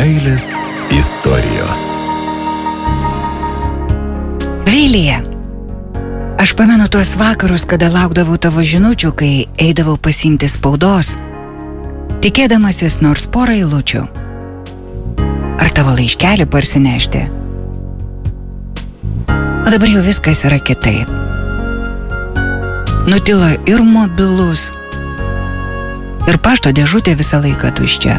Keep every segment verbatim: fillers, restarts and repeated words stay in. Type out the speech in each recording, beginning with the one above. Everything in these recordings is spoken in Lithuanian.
Meilės istorijos. Vilija, aš pamenu tuos vakarus, kada laukdavau tavo žinučių, kai eidavau pasiimti spaudos, tikėdamasis nors porą eilučių. Ar tavo laiškelį parsinešti? O dabar jau viskas yra kitaip. Nutilo ir mobilus, ir pašto dėžutė visą laiką tuščia.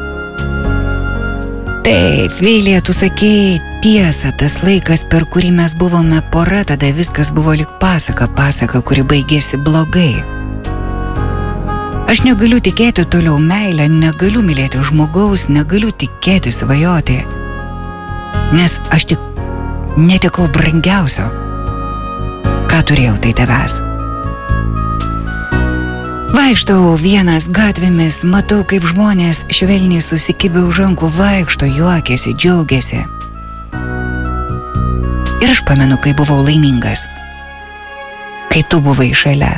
Taip, Vilija, tu sakei tiesą, tas laikas, per kurį mes buvome pora, tada viskas buvo lyg pasaka, pasaka, kuri baigėsi blogai. Aš negaliu tikėti toliau meilę, negaliu mylėti žmogaus, negaliu tikėti svajoti, nes aš tik netekau brangiausio, ką turėjau tai tavęs. Vaikštau vienas gatvėmis, matau, kaip žmonės švelniai susikibę už rankų vaikšto, juokiasi, džiaugiasi. Ir aš pamenu, kai buvau laimingas, kai tu buvai šalia.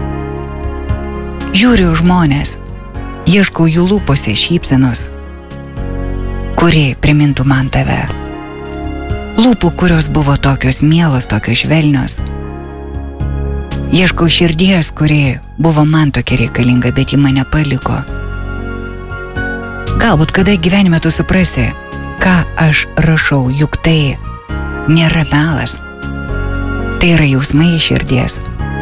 Žiūriu žmonės, ieškau jų lūpose šypsenos, kuri primintų man tave. Lūpų, kurios buvo tokios mielos, tokios švelnios. Ieškau širdies, kuri buvo man tokia reikalinga, bet ji mane paliko. Galbūt kada gyvenime tu suprasi, ką aš rašau, juk tai nėra melas. Tai yra jausmai iš širdies.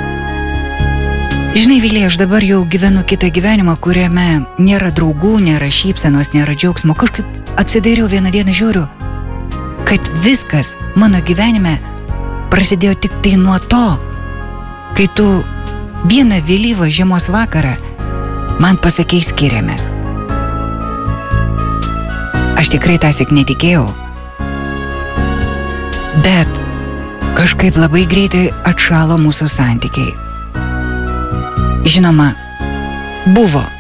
Žinai, Vilija, aš dabar jau gyvenu kitą gyvenimą, kuriame nėra draugų, nėra šypsenos, nėra džiaugsmo. Kažkaip apsidairiau vieną dieną, žiūriu, kad viskas mano gyvenime prasidėjo tik tai nuo to, kai tu vieną vėlyvą žiemos vakarą man pasakei skiriamės. Aš tikrai tąsyk netikėjau, bet kažkaip labai greitai atšalo mūsų santykiai. Žinoma, buvo